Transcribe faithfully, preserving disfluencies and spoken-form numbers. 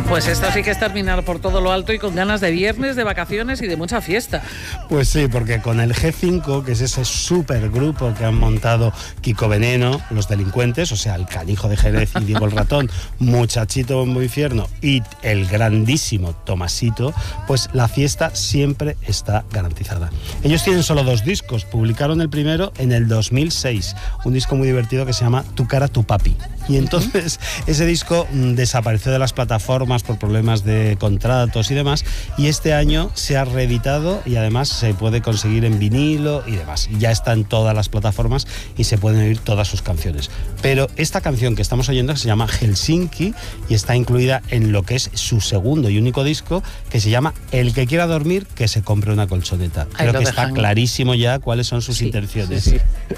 Pues esto sí que es terminar por todo lo alto y con ganas de viernes, de vacaciones y de mucha fiesta. Pues sí, porque con el G cinco, que es ese supergrupo que han montado Kiko Veneno, Los Delincuentes, o sea, el Canijo de Jerez y Diego el Ratón, Muchachito Bombo Infierno y el grandísimo Tomasito, pues la fiesta siempre está garantizada. Ellos tienen solo dos discos, publicaron el primero en el dos mil seis, un disco muy divertido que se llama Tu cara, tu papi. Y entonces ese disco mmm, desapareció de las plataformas por problemas de contratos y demás, y este año se ha reeditado y además se puede conseguir en vinilo y demás. Ya está en todas las plataformas y se pueden oír todas sus canciones. Pero esta canción que estamos oyendo se llama Helsinki y está incluida en lo que es su segundo y único disco, que se llama El que quiera dormir, que se compre una colchoneta. Creo que está clarísimo ya cuáles son sus sí, intenciones. Sí, sí.